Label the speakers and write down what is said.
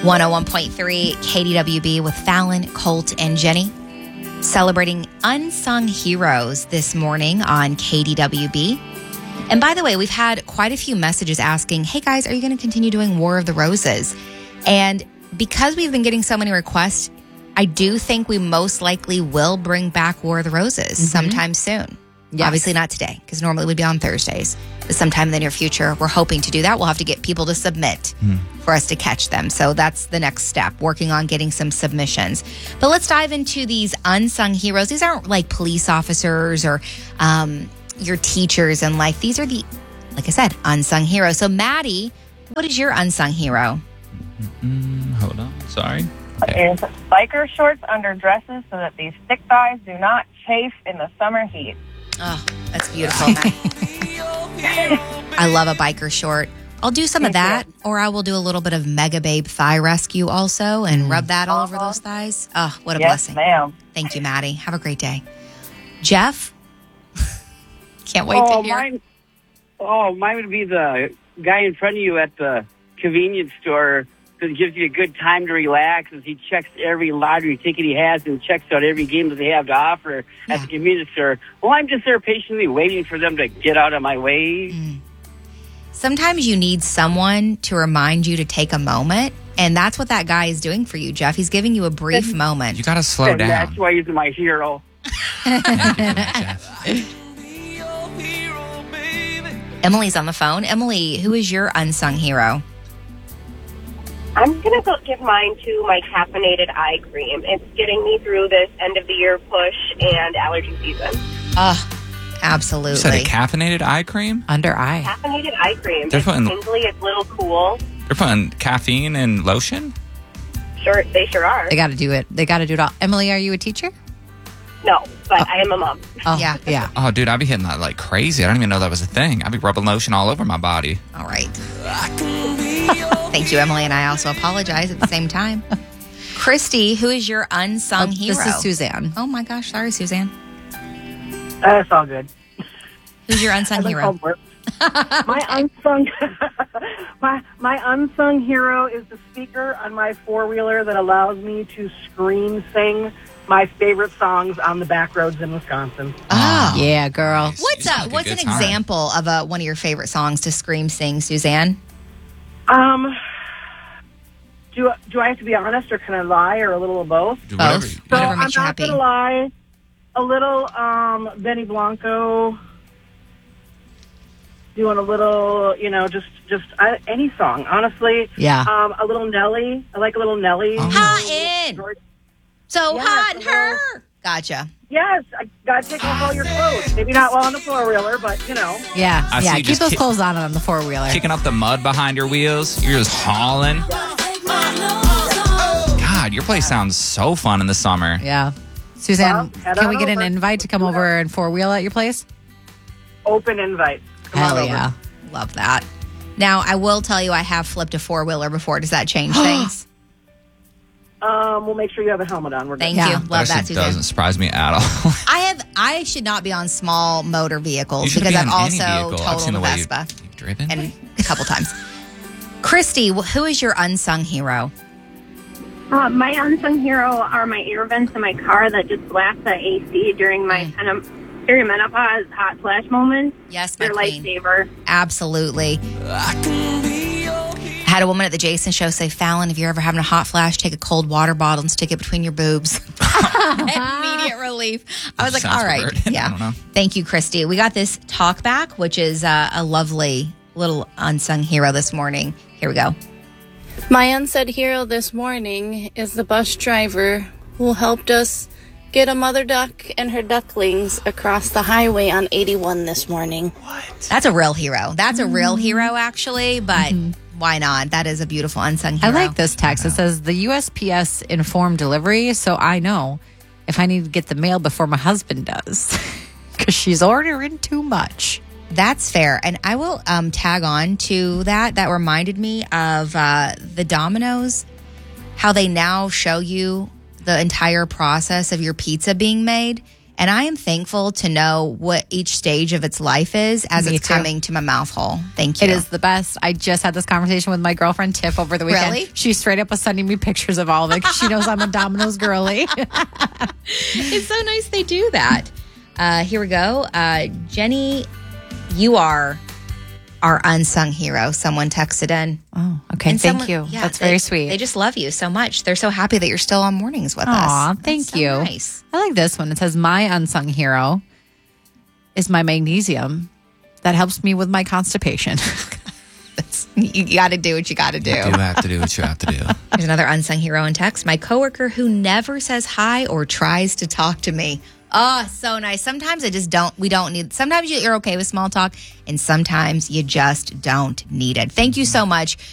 Speaker 1: 101.3 KDWB with Fallon, Colt, and Jenny. Celebrating unsung heroes this morning on KDWB. And by the way, we've had quite a few messages asking, hey guys, are you going to continue doing War of the Roses? And because we've been getting so many requests, I do think we most likely will bring back War of the Roses sometime soon. Yes. Obviously not today, because normally we'd be on Thursdays. But sometime in the near future, we're hoping to do that. We'll have to get people to submit for us to catch them. So that's the next step, working on getting some submissions. But let's dive into these unsung heroes. These aren't like police officers or your teachers in life. These are the, like I said, unsung heroes. So Maddie, what is your unsung hero?
Speaker 2: Hold on. Sorry.
Speaker 3: Is biker shorts under dresses so that these thick thighs do not chafe in the summer heat.
Speaker 1: Oh, that's beautiful, Maddie. I love a biker short. I'll do some of that, or I will do a little bit of Mega Babe thigh rescue also and rub that all over those thighs. Oh, what a blessing.
Speaker 3: Ma'am.
Speaker 1: Thank you, Maddie. Have a great day. Jeff? Can't wait to hear.
Speaker 4: Mine would be the guy in front of you at the convenience store that gives you a good time to relax as he checks every lottery ticket he has and checks out every game that they have to offer at the convenience store. Well, I'm just there patiently waiting for them to get out of my way.
Speaker 1: Sometimes you need someone to remind you to take a moment, and that's what that guy is doing for you, Jeff. He's giving you a brief moment.
Speaker 2: You got to slow down.
Speaker 4: That's why he's my hero.
Speaker 1: Emily's on the phone. Emily, who is your unsung hero?
Speaker 5: I'm going to give mine to my caffeinated eye cream. It's getting me through this end-of-the-year push and allergy season.
Speaker 1: Absolutely.
Speaker 2: You said a caffeinated eye cream?
Speaker 6: Under eye.
Speaker 5: Caffeinated eye cream.
Speaker 2: They're
Speaker 5: It's
Speaker 2: putting-
Speaker 5: tingly, it's a little cool.
Speaker 2: They're putting caffeine in lotion?
Speaker 5: Sure, they sure are.
Speaker 6: They got to do it. They got to do it all. Emily, are you a teacher?
Speaker 5: No, but I am a mom.
Speaker 6: Oh,
Speaker 1: Yeah.
Speaker 6: Yeah.
Speaker 2: Oh, dude, I'd be hitting that like crazy. I don't even know that was a thing. I'd be rubbing lotion all over my body.
Speaker 1: All right. Thank you, Emily, and I also apologize at the same time. Christy, who is your unsung hero?
Speaker 6: This is Suzanne.
Speaker 1: Oh my gosh, sorry, Suzanne.
Speaker 3: That's all good.
Speaker 1: Who's your unsung hero?
Speaker 3: My unsung, my unsung hero is the speaker on my four-wheeler that allows me to scream sing my favorite songs on the back roads in Wisconsin.
Speaker 1: Oh.
Speaker 6: Yeah, girl.
Speaker 1: What's
Speaker 2: Seems like a
Speaker 1: what's
Speaker 2: good
Speaker 1: an
Speaker 2: time.
Speaker 1: example of one of your favorite songs to scream sing, Suzanne?
Speaker 3: Do I have to be honest, or can I lie, or a little of both?
Speaker 2: Do whatever.
Speaker 1: Both.
Speaker 2: you-
Speaker 1: Whatever
Speaker 3: I'm
Speaker 1: makes you
Speaker 3: not
Speaker 1: happy.
Speaker 3: going to lie. A little Benny Blanco. Doing a little, just any song, honestly.
Speaker 6: Yeah.
Speaker 3: A little Nelly. I like a little Nelly.
Speaker 1: Hot in. So
Speaker 3: Yes,
Speaker 1: hot in
Speaker 3: a little-
Speaker 1: her. Gotcha.
Speaker 3: Yes, I got to take off all your clothes. Maybe not while on the four-wheeler, but,
Speaker 6: Yeah.
Speaker 2: I see
Speaker 6: Yeah.
Speaker 2: you
Speaker 6: Keep
Speaker 2: just
Speaker 6: those
Speaker 2: kick-
Speaker 6: clothes on the four-wheeler.
Speaker 2: Kicking up the mud behind your wheels. You're just hauling. God, your place sounds so fun in the summer.
Speaker 6: Yeah. Suzanne,
Speaker 3: Well, head
Speaker 6: can we
Speaker 3: on
Speaker 6: get an
Speaker 3: over.
Speaker 6: invite to come over and four-wheel at your place?
Speaker 3: Open invite. Come on
Speaker 6: Hell
Speaker 3: over.
Speaker 6: yeah.
Speaker 1: Love that. Now, I will tell you I have flipped a four-wheeler before. Does that change things?
Speaker 3: We'll make sure you have a helmet on. We're good.
Speaker 1: Thank
Speaker 6: Yeah.
Speaker 1: you. Love that,
Speaker 2: Actually
Speaker 1: Suzanne.
Speaker 2: doesn't surprise me at all.
Speaker 1: I should not be on small motor vehicles
Speaker 2: You should
Speaker 1: because
Speaker 2: be
Speaker 1: I've
Speaker 2: on any
Speaker 1: also
Speaker 2: vehicle. I've seen
Speaker 1: totaled
Speaker 2: the
Speaker 1: a
Speaker 2: way
Speaker 1: Vespa
Speaker 2: you've driven.
Speaker 1: and a couple times. Christy, who is your unsung hero?
Speaker 5: My unsung hero are my air vents in my car that just blast the AC during my perimenopause hot flash moments.
Speaker 1: Yes, my
Speaker 5: They're
Speaker 1: queen.
Speaker 5: lifesaver.
Speaker 1: Absolutely. I had a woman at the Jason show say, Fallon, if you're ever having a hot flash, take a cold water bottle and stick it between your boobs. Immediate relief. I was like,
Speaker 2: Sounds
Speaker 1: all right.
Speaker 2: perverted. I don't know.
Speaker 1: Thank you, Christy. We got this talk back, which is a lovely little unsung hero this morning. Here we go.
Speaker 7: My unsaid hero this morning is the bus driver who helped us get a mother duck and her ducklings across the highway on 81 this morning.
Speaker 1: That's a real hero. That's a real hero, actually, but why not? That is a beautiful unsung
Speaker 6: I
Speaker 1: hero.
Speaker 6: like this text. It says the USPS informed delivery, so I know if I need to get the mail before my husband does because she's ordering too much.
Speaker 1: That's fair. And I will tag on to that. That reminded me of the Domino's, how they now show you the entire process of your pizza being made. And I am thankful to know what each stage of its life is as
Speaker 6: Me
Speaker 1: it's
Speaker 6: too.
Speaker 1: coming to my mouth hole. Thank you.
Speaker 6: It is the best. I just had this conversation with my girlfriend Tiff over the weekend.
Speaker 1: Really?
Speaker 6: She straight up was sending me pictures of all of it because she knows I'm a Domino's girly.
Speaker 1: It's so nice they do that. Here we go. Jenny, you are our unsung hero. Someone texted in.
Speaker 6: Oh, okay.
Speaker 1: And
Speaker 6: Thank
Speaker 1: someone-
Speaker 6: you.
Speaker 1: yeah,
Speaker 6: That's
Speaker 1: they-
Speaker 6: very sweet.
Speaker 1: They just love you so much. They're so happy that you're still on mornings with us.
Speaker 6: Aw,
Speaker 1: That's
Speaker 6: thank
Speaker 1: so
Speaker 6: you.
Speaker 1: Nice.
Speaker 6: I like this one. It says, my unsung hero is my magnesium that helps me with my constipation.
Speaker 1: You got to do what you got to do.
Speaker 2: You have to do what you have to do.
Speaker 1: There's another unsung hero in text. My coworker who never says hi or tries to talk to me. Oh, so nice. Sometimes sometimes you're okay with small talk and sometimes you just don't need it. Thank you so much